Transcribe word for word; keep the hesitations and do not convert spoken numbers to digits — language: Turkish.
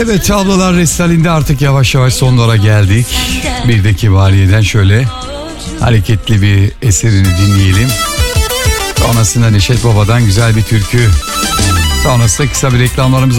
Evet, Tablolar Resitali'nde artık yavaş yavaş sonlara geldik. Bir de Kibariye'den şöyle hareketli bir eserini dinleyelim. Sonrasında Neşet Baba'dan güzel bir türkü. Sonrasında kısa bir reklamlarımız